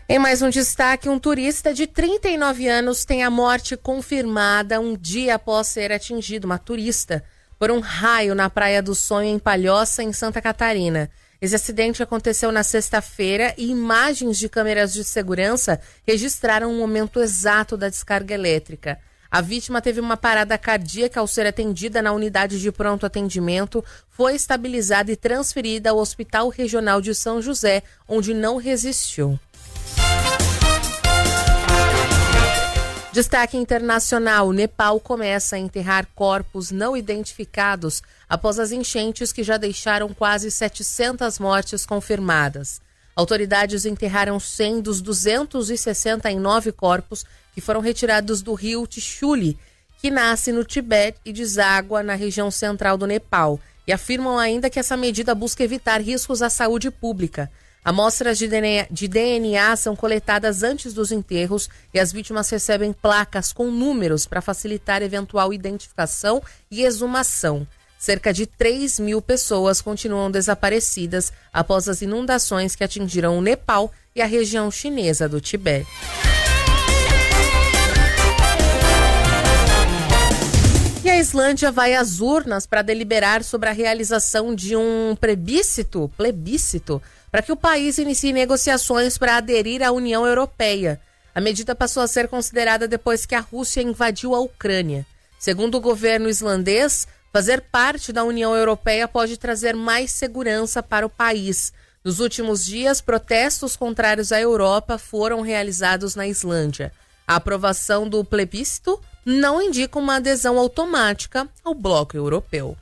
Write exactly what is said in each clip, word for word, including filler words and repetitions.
Em mais um destaque, um turista de trinta e nove anos tem a morte confirmada um dia após ser atingido, uma turista, por um raio na Praia do Sonho, em Palhoça, em Santa Catarina. Esse acidente aconteceu na sexta-feira e imagens de câmeras de segurança registraram o momento exato da descarga elétrica. A vítima teve uma parada cardíaca ao ser atendida na unidade de pronto atendimento, foi estabilizada e transferida ao Hospital Regional de São José, onde não resistiu. Destaque internacional: o Nepal começa a enterrar corpos não identificados após as enchentes que já deixaram quase setecentas mortes confirmadas. Autoridades enterraram cem dos duzentos e sessenta e nove corpos que foram retirados do rio Trishuli, que nasce no Tibete e deságua na região central do Nepal, e afirmam ainda que essa medida busca evitar riscos à saúde pública. Amostras de D N A são coletadas antes dos enterros e as vítimas recebem placas com números para facilitar eventual identificação e exumação. Cerca de três mil pessoas continuam desaparecidas após as inundações que atingiram o Nepal e a região chinesa do Tibete. E a Islândia vai às urnas para deliberar sobre a realização de um plebiscito, plebiscito para que o país inicie negociações para aderir à União Europeia. A medida passou a ser considerada depois que a Rússia invadiu a Ucrânia. Segundo o governo islandês, fazer parte da União Europeia pode trazer mais segurança para o país. Nos últimos dias, protestos contrários à Europa foram realizados na Islândia. A aprovação do plebiscito não indica uma adesão automática ao bloco europeu.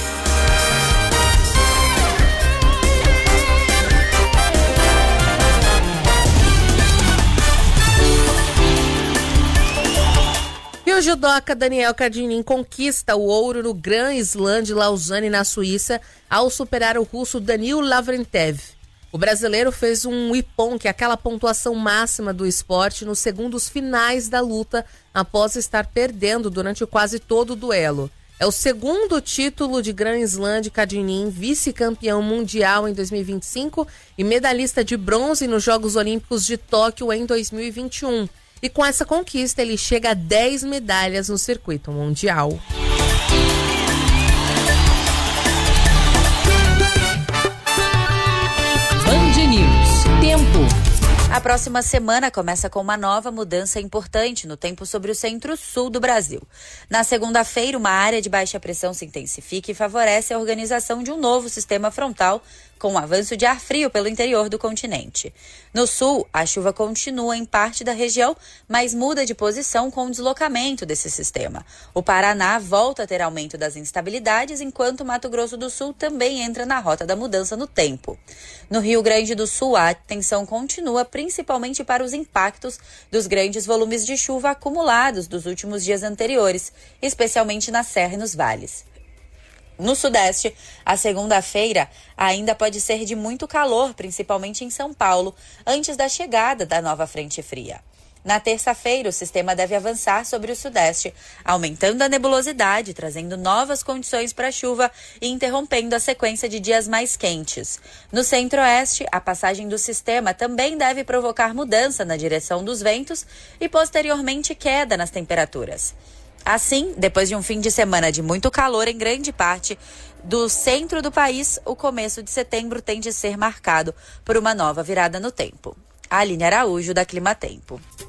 E o judoca Daniel Kadinin conquista o ouro no Grand Slam de Lausanne, na Suíça, ao superar o russo Danil Lavrentev. O brasileiro fez um ippon, que é aquela pontuação máxima do esporte, nos segundos finais da luta, após estar perdendo durante quase todo o duelo. É o segundo título de Grand Slam de Kadinin, vice-campeão mundial em dois mil e vinte e cinco e medalhista de bronze nos Jogos Olímpicos de Tóquio em dois mil e vinte e um. E com essa conquista, ele chega a dez medalhas no circuito mundial. Band News. Tempo. A próxima semana começa com uma nova mudança importante no tempo sobre o centro-sul do Brasil. Na segunda-feira, uma área de baixa pressão se intensifica e favorece a organização de um novo sistema frontal com um avanço de ar frio pelo interior do continente. No sul, a chuva continua em parte da região, mas muda de posição com o deslocamento desse sistema. O Paraná volta a ter aumento das instabilidades, enquanto o Mato Grosso do Sul também entra na rota da mudança no tempo. No Rio Grande do Sul, a atenção continua principalmente para os impactos dos grandes volumes de chuva acumulados dos últimos dias anteriores, especialmente na serra e nos vales. No Sudeste, a segunda-feira ainda pode ser de muito calor, principalmente em São Paulo, antes da chegada da nova frente fria. Na terça-feira, o sistema deve avançar sobre o Sudeste, aumentando a nebulosidade, trazendo novas condições para chuva e interrompendo a sequência de dias mais quentes. No Centro-Oeste, a passagem do sistema também deve provocar mudança na direção dos ventos e, posteriormente, queda nas temperaturas. Assim, depois de um fim de semana de muito calor em grande parte do centro do país, o começo de setembro tende a ser marcado por uma nova virada no tempo. Aline Araújo, da Climatempo.